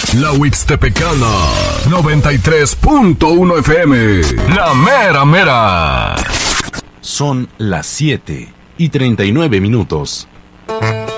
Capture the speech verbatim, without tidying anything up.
La Huixtepecana, noventa y tres punto uno F M. La mera mera. Son las siete y treinta y nueve minutos.